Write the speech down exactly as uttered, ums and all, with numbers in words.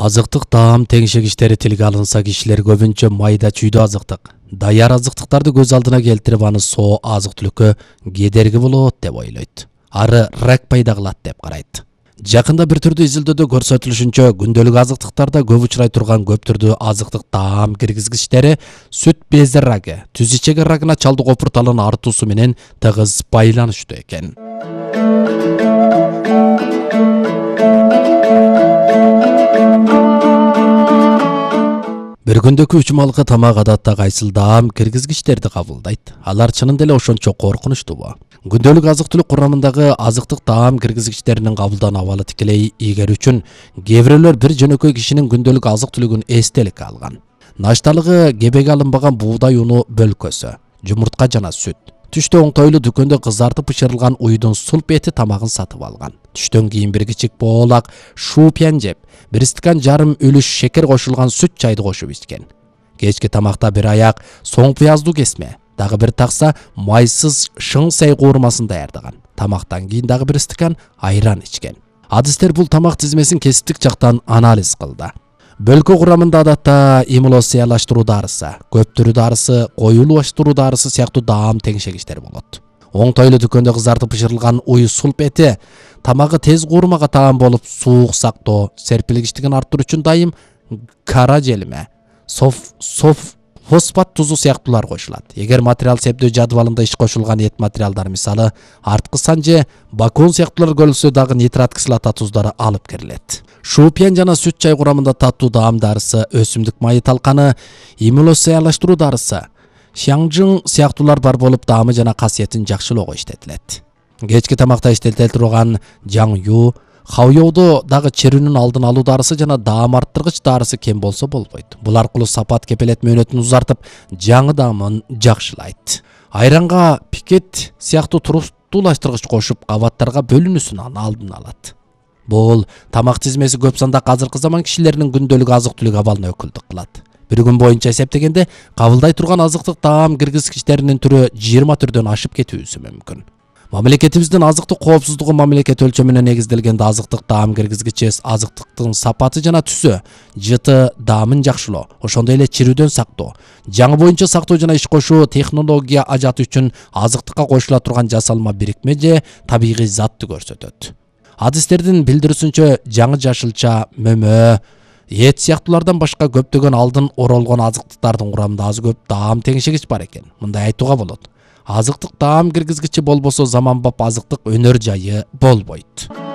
Азыктык таам теңшегиштери тилге алынса кишилер көбүнчө майда чүйдө азыктык, даяр азыктыктарды көз алдына келтирип аны соо азык-түлүккө кедерги болот деп ойлойт. Ары рак пайда кылат деп карайт. Жакында бир түрдүү изилдөөдө көрсөтүлүшүнчө күндөлүк азыктыктарда көп учурай турган көп түрдүү азыктык таам киргизгичтери сүт бези рагы, түз ичеги рагына чалдык опурталын артуусу менен тыгыз байланыштуу экен. Бир күндөгү үч малкы тамак адатта кайсыл таам киргизгичтерди кабылдайт. Алар чынында эле ошончо коркунучтуубу? Күндөлүк азык-түлүк курамындагы азыктык таам киргизгичтеринин кабылдан абалы тикелей ийгер үчүн кээ бирөөлөр бир жөнөкөй кишинин күндөлүк азык-түлүгүн эстеликке алган. Нашталыгы кебеге алынбаган буудай уну бөлкөсү, жумуртка жана сүт. Түштө оңтойлуу дүкөндө кызартып бышырылган уйдун сулп эти тамагын сатып алган. Түштөн кийин бир кичик боолак шуупян жеп, бир стакан жарым үлүш шекер кошулган сүт чайды кошуп ичкен. Кечки тамакта бир аяк соң пыяздуу кесме, дагы бир такса майсыз шың сай куурмасын даярдаган. Тамактан кийин дагы бир стакан айран ичкен. Адистер бул тамак тизмесин кесиптик жактан анализ кылды. Бөлкө курамында адатта эмулсиялаштыруу дарысы, көптүрүү дарысы, коюлуштуруу дарысы сыяктуу таам теңшегиштер болот. Оңтойлуу дүкөндө кызартып бышырылган уй сулп эти тамагы тез куурмага таам болуп, суук сактоо, серпилгичтигин арттыруу үчүн дайым кара желме, соф, соф, фосфат тузу сыяктуулар кошулат. Эгер материал септөө жадвалында иш кошулган эт материалдар, мисалы арткы сан же бакон сыяктуулар көрүлсө дагы нитрат кислота туздары алып кирилет. Шуупян жана сүт чай курамында таттуу таам дарысы, өсүмдүк майы талканы, эмулсиялаштыруу дарысы, шаңжың сыяктуулар бар болуп, таамы жана касиетин жакшылоого иштетилет. Кечки тамакта иштетиле турган жаңю, хаоёдо дагы чирүүнүн алдын алуу дарысы жана даам арттыргыч дарысы кем болсо болбойт. Бул аркылуу сапат кепелет мөөнөтүн узартып, жаңы даамын жакшылайт. Айранга пикет сыяктуу туруктуулаштыргыч кошуп, кабаттарга бөлүнүүсүнүн алдын алат. Бул тамак тизмеси көп сандагы азыркы заман кишилеринин күндөлүк азык-түлүк абалына өкүлдүк кылат. Бир күн боюнча эсептегенде кабылдай турган азыктык таам киргизгичтеринин түрү жыйырма түрдөн ашып кетүүсү мүмкүн. Мамлекетибиздин азыктык коопсуздугу мамлекет өлчөмүнө негизделгенде азыктык таам киргизгичи азыктыктын сапаты жана түсү, жыты, даамын жакшылоо, ошондой эле чирүүдөн сактоо, жаңы боюнча сактоо жана иш кошуу технология ажаты үчүн азыктыкка кошула турган жасалма бирикме же табигый затты көрсөтөт. Адистердин билдирүүсүнчө жаңы жашылча, мөмө, эт сыяктуулардан башка көптөгөн алдын оролгон азыктыктардын курамында аз көп таам теңшегич бар экен. Мындай айтууга болот: азыктык таам киргизгичи болбосо заманбап азыктык өнөр жайы болбойт.